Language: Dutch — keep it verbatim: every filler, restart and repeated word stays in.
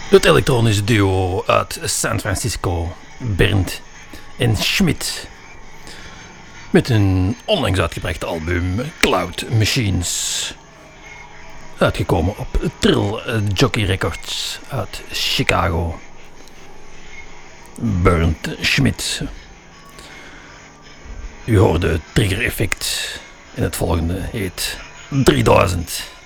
Het elektronische duo uit San Francisco, Bernd en Schmidt. Met een onlangs uitgebracht album, Cloud Machines. Uitgekomen op Trill Jockey Records uit Chicago. Bernd Schmidt. U hoorde Trigger Effect en het volgende heet drieduizend.